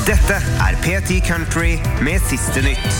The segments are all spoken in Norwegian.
Dette PT Country med siste nytt.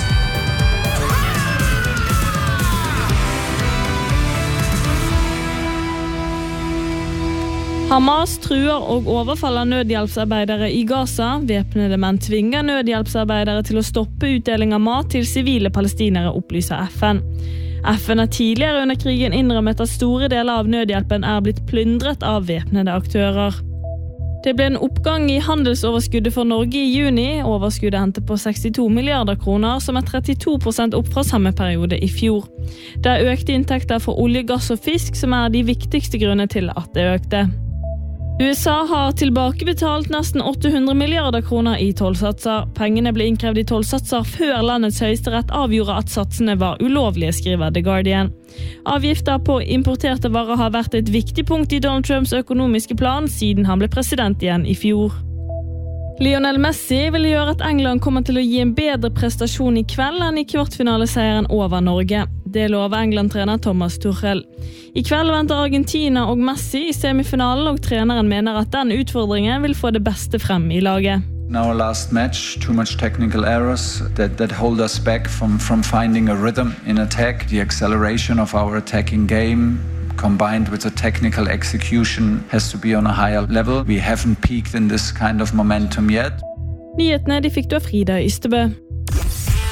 Hamas truer og overfaller nødhjelpsarbeidere i Gaza. Væpnede menn tvinger nødhjelpsarbeidere til å stoppe utdeling av mat til sivile palestinere, opplyser FN. FN har tidligere under krigen innrømmet at store deler av nødhjelpen blitt plyndret av væpnede aktører. Det ble en oppgang i handelsoverskuddet for Norge i juni. Overskuddet endte på 62 milliarder kroner, som 32% opp fra samme periode i fjor. Det økte inntekter for olje, gass og fisk, som de viktigste grunnene til at det økte. USA har tilbakebetalt nesten 800 milliarder kroner i tollsatser. Pengene ble innkrevd i tollsatser før landets høyesterett avgjorde at satsene var ulovlige, skriver The Guardian. Avgifter på importerte varer har vært et viktig punkt i Donald Trumps økonomiske plan siden han ble president igjen i fjor. Lionel Messi vil gjøre at England kommer til å gi en bedre prestasjon i kveld enn i kvartfinaleseieren over Norge. Det lover England-trener Thomas Tuchel. I kveld venter Argentina og Messi i semifinalen, og treneren mener at den utfordringen vil få det beste frem i laget. In our last match, too much technical errors that hold us back from finding a rhythm in attack. The acceleration of our attacking game combined with the technical execution has to be on a higher level. We haven't peaked in this kind of momentum yet. Nyhetene de fikk du av Frida Ystebø.